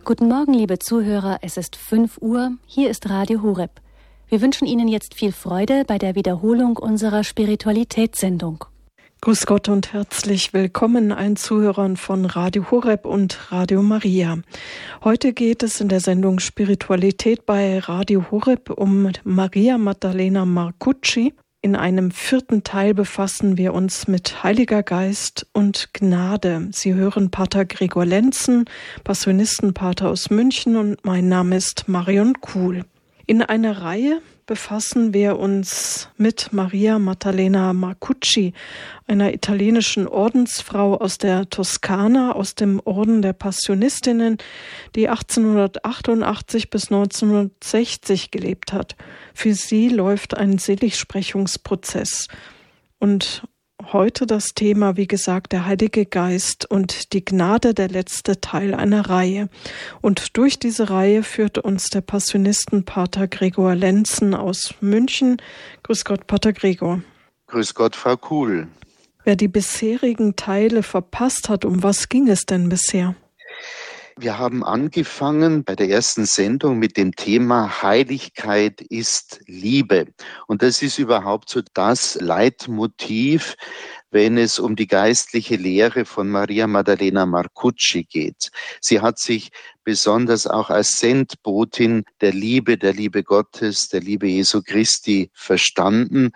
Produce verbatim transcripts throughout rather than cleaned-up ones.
Guten Morgen, liebe Zuhörer, es ist fünf Uhr, hier ist Radio Horeb. Wir wünschen Ihnen jetzt viel Freude bei der Wiederholung unserer Spiritualitätssendung. Grüß Gott und herzlich willkommen allen Zuhörern von Radio Horeb und Radio Maria. Heute geht es in der Sendung Spiritualität bei Radio Horeb um Maria Maddalena Marcucci. In einem vierten Teil befassen wir uns mit Heiliger Geist und Gnade. Sie hören Pater Gregor Lenzen, Passionistenpater aus München, und mein Name ist Marion Kuhl. In einer Reihe befassen wir uns mit Maria Maddalena Marcucci, einer italienischen Ordensfrau aus der Toskana, aus dem Orden der Passionistinnen, die achtzehnhundertachtundachtzig bis neunzehnhundertsechzig gelebt hat. Für sie läuft ein Seligsprechungsprozess. Und heute das Thema, wie gesagt, der Heilige Geist und die Gnade, der letzte Teil einer Reihe. Und durch diese Reihe führt uns der Passionistenpater Gregor Lenzen aus München. Grüß Gott, Pater Gregor. Grüß Gott, Frau Kuhl. Wer die bisherigen Teile verpasst hat, um was ging es denn bisher? Wir haben angefangen bei der ersten Sendung mit dem Thema Heiligkeit ist Liebe. Und das ist überhaupt so das Leitmotiv, wenn es um die geistliche Lehre von Maria Maddalena Marcucci geht. Sie hat sich besonders auch als Sendbotin der Liebe, der Liebe Gottes, der Liebe Jesu Christi verstanden.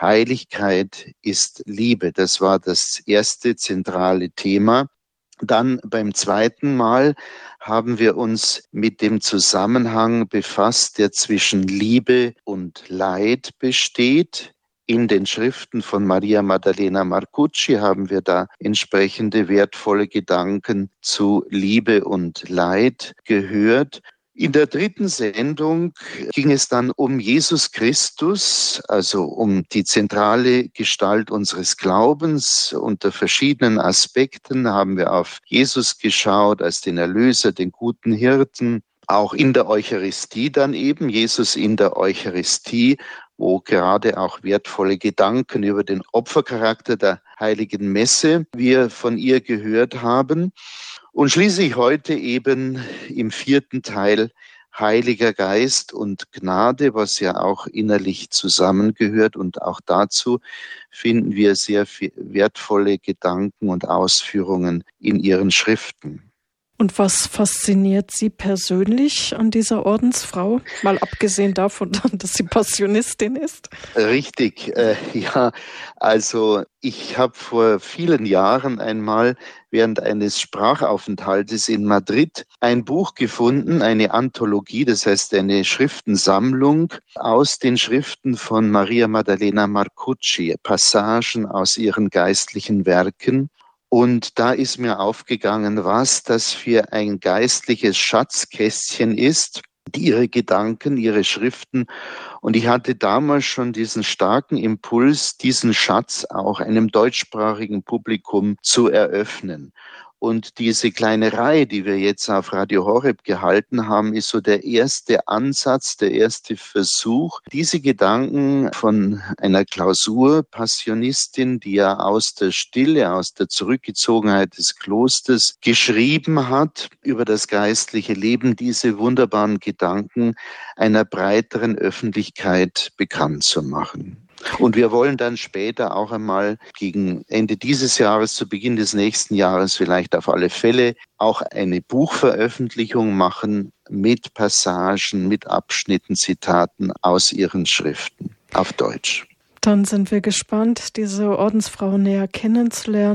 Heiligkeit ist Liebe. Das war das erste zentrale Thema. Dann beim zweiten Mal haben wir uns mit dem Zusammenhang befasst, der zwischen Liebe und Leid besteht. In den Schriften von Maria Maddalena Marcucci haben wir da entsprechende wertvolle Gedanken zu Liebe und Leid gehört. In der dritten Sendung ging es dann um Jesus Christus, also um die zentrale Gestalt unseres Glaubens. Unter verschiedenen Aspekten haben wir auf Jesus geschaut, als den Erlöser, den guten Hirten. Auch in der Eucharistie dann eben, Jesus in der Eucharistie, wo gerade auch wertvolle Gedanken über den Opfercharakter der Heiligen Messe wir von ihr gehört haben. Und schließlich heute eben im vierten Teil Heiliger Geist und Gnade, was ja auch innerlich zusammengehört. Und auch dazu finden wir sehr viel wertvolle Gedanken und Ausführungen in ihren Schriften. Und was fasziniert Sie persönlich an dieser Ordensfrau? Mal abgesehen davon, dass sie Passionistin ist. Richtig, äh, ja. Also ich habe vor vielen Jahren einmal während eines Sprachaufenthaltes in Madrid ein Buch gefunden, eine Anthologie, das heißt eine Schriftensammlung aus den Schriften von Maria Maddalena Marcucci, Passagen aus ihren geistlichen Werken. Und da ist mir aufgegangen, was das für ein geistliches Schatzkästchen ist, die ihre Gedanken, ihre Schriften. Und ich hatte damals schon diesen starken Impuls, diesen Schatz auch einem deutschsprachigen Publikum zu eröffnen. Und diese kleine Reihe, die wir jetzt auf Radio Horeb gehalten haben, ist so der erste Ansatz, der erste Versuch, diese Gedanken von einer Klausur-Passionistin, die ja aus der Stille, aus der Zurückgezogenheit des Klosters geschrieben hat, über das geistliche Leben, diese wunderbaren Gedanken einer breiteren Öffentlichkeit bekannt zu machen. Und wir wollen dann später auch einmal gegen Ende dieses Jahres, zu Beginn des nächsten Jahres vielleicht auf alle Fälle auch eine Buchveröffentlichung machen mit Passagen, mit Abschnitten, Zitaten aus ihren Schriften auf Deutsch. Dann sind wir gespannt, diese Ordensfrau näher kennenzulernen.